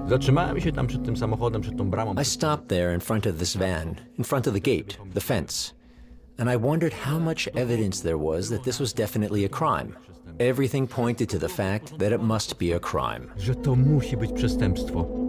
Zatrzymałem się tam przed tym samochodem, przed tą bramą. I stopped there in front of this van, in front of the gate, the fence, and I wondered how much evidence there was that this was definitely a crime. Everything pointed to the fact that it must be a crime. Że to musi być przestępstwo.